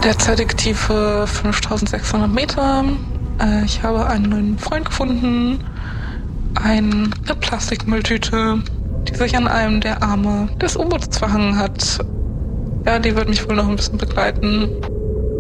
Derzeitige Tiefe 5600 Meter. Ich habe einen neuen Freund gefunden. Eine Plastikmülltüte, die sich an einem der Arme des U-Boots verhangen hat. Ja, die wird mich wohl noch ein bisschen begleiten.